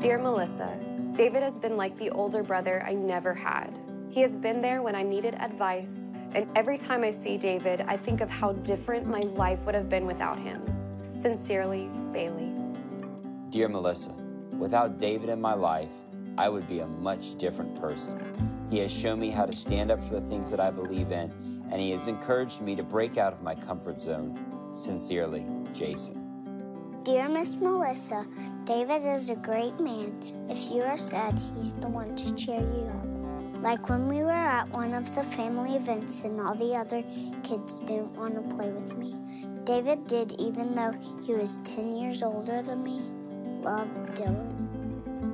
Dear Melissa, David has been like the older brother I never had. He has been there when I needed advice, and every time I see David, I think of how different my life would have been without him. Sincerely, Bailey. Dear Melissa, without David in my life, I would be a much different person. He has shown me how to stand up for the things that I believe in, and he has encouraged me to break out of my comfort zone. Sincerely, Jason. Dear Miss Melissa, David is a great man. If you are sad, he's the one to cheer you up. Like when we were at one of the family events and all the other kids didn't want to play with me. David did, even though he was 10 years older than me. Love, Dylan.